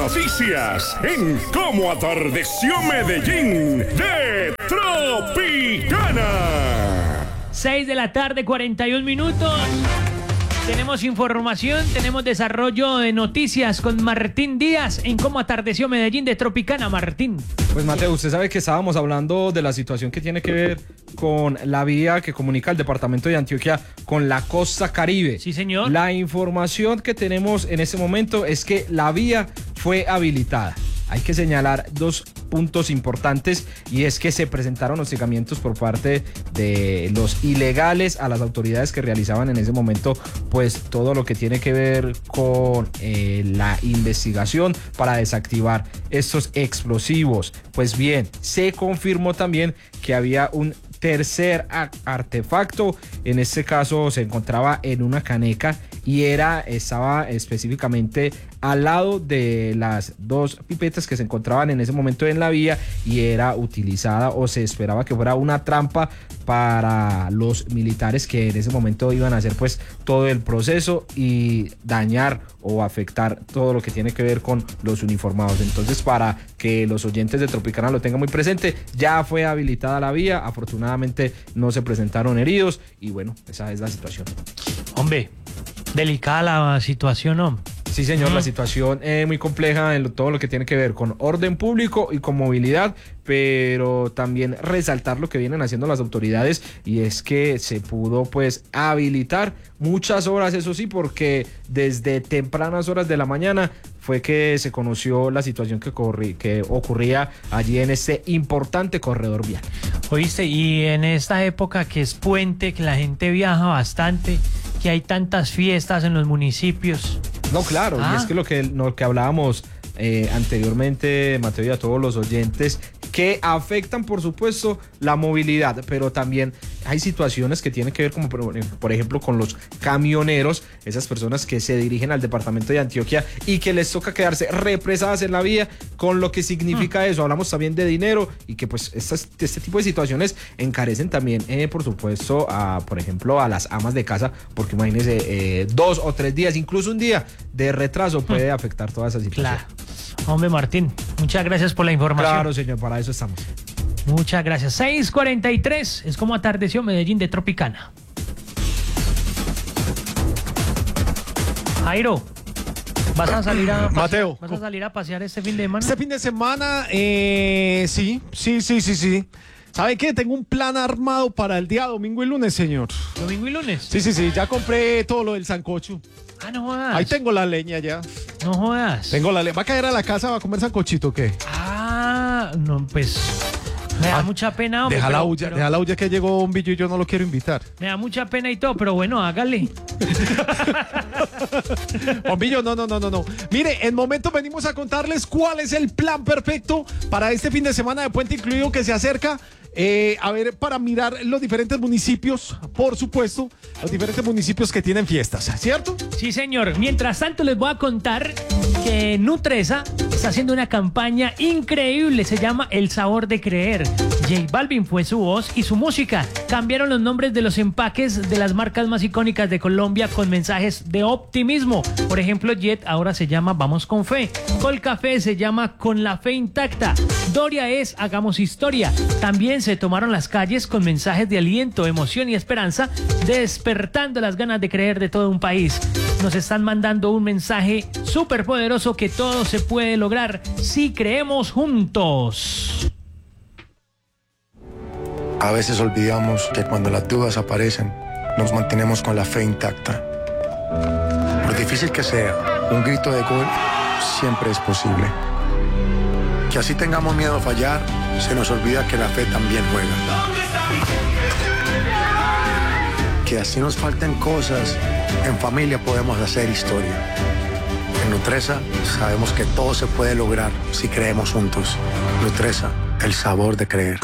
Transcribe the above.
noticias en Cómo Atardeció Medellín de Tropicana. 6 de la tarde, 41 minutos. Tenemos información, tenemos desarrollo de noticias con Martín Díaz en Cómo Atardeció Medellín de Tropicana. Martín. Pues Mateo, usted sabe que estábamos hablando de la situación que tiene que ver con la vía que comunica el departamento de Antioquia con la costa Caribe. Sí, señor. La información que tenemos en este momento es que la vía fue habilitada. Hay que señalar dos puntos importantes, y es que se presentaron hostigamientos por parte de los ilegales a las autoridades que realizaban en ese momento pues todo lo que tiene que ver con la investigación para desactivar estos explosivos. Pues bien, se confirmó también que había un tercer artefacto. En este caso se encontraba en una caneca y estaba específicamente al lado de las dos pipetas que se encontraban en ese momento en la vía, y era utilizada, o se esperaba que fuera una trampa para los militares que en ese momento iban a hacer pues todo el proceso y dañar o afectar todo lo que tiene que ver con los uniformados. Entonces, para que los oyentes de Tropicana lo tengan muy presente, ya fue habilitada la vía, afortunadamente no se presentaron heridos, y bueno, esa es la situación. Hombre, delicada la situación, ¿no? Sí, señor, la situación es muy compleja en todo lo que tiene que ver con orden público y con movilidad, pero también resaltar lo que vienen haciendo las autoridades, y es que se pudo pues habilitar muchas horas, eso sí, porque desde tempranas horas de la mañana fue que se conoció la situación que ocurría allí en este importante corredor vial. Oíste, y en esta época que es puente, que la gente viaja bastante, que hay tantas fiestas en los municipios. No, claro, y es que lo que hablábamos anteriormente, Mateo, y a todos los oyentes, que afectan por supuesto la movilidad, pero también hay situaciones que tienen que ver como por ejemplo con los camioneros, esas personas que se dirigen al departamento de Antioquia y que les toca quedarse represadas en la vía, con lo que significa eso. Hablamos también de dinero, y que pues este tipo de situaciones encarecen también por supuesto por ejemplo a las amas de casa, porque imagínense 2 o 3 días, incluso un día de retraso puede afectar toda esa situación. Claro. Hombre, Martín, muchas gracias por la información. Claro, señor, para eso estamos. Muchas gracias. 6:43, es Como Atardeció Medellín de Tropicana. Jairo, ¿vas a salir a Mateo, ¿vas a salir a pasear este fin de semana? Este fin de semana, sí. ¿Sabe qué? Tengo un plan armado para el día domingo y lunes, señor. ¿Domingo y lunes? Sí, ya compré todo lo del sancocho. Ah, no jodas. Ahí tengo la leña ya. No jodas. Tengo la leña. ¿Va a caer a la casa? ¿Va a comer sancochito o qué? Ah, no, pues me da mucha pena, hombre. Deja la huya que llegó un billo y yo no lo quiero invitar. Me da mucha pena y todo, pero bueno, hágale. Bombillo, no. Mire, en momento venimos a contarles cuál es el plan perfecto para este fin de semana de puente incluido que se acerca. A ver, para mirar los diferentes municipios, por supuesto, los diferentes municipios que tienen fiestas, ¿cierto? Sí, señor. Mientras tanto, les voy a contar que Nutresa está haciendo una campaña increíble. Se llama El Sabor de Creer. J Balvin fue su voz y su música. Cambiaron los nombres de los empaques de las marcas más icónicas de Colombia con mensajes de optimismo. Por ejemplo, Jet ahora se llama Vamos con Fe. Colcafé se llama Con la Fe Intacta. Doria es Hagamos Historia. También se tomaron las calles con mensajes de aliento, emoción y esperanza, despertando las ganas de creer de todo un país. Nos están mandando un mensaje súper poderoso que todo se puede lograr si creemos juntos. A veces olvidamos que cuando las dudas aparecen, nos mantenemos con la fe intacta. Por difícil que sea, un grito de gol siempre es posible. Que así tengamos miedo a fallar, se nos olvida que la fe también juega. Que así nos falten cosas, en familia podemos hacer historia. En Nutresa sabemos que todo se puede lograr si creemos juntos. Nutresa, el sabor de creer.